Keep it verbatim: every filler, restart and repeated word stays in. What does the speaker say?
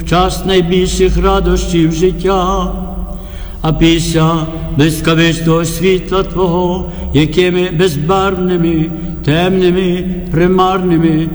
час найбільших радощів життя. А після блискавичного світла Твого, якими безбарвними, темними, примарними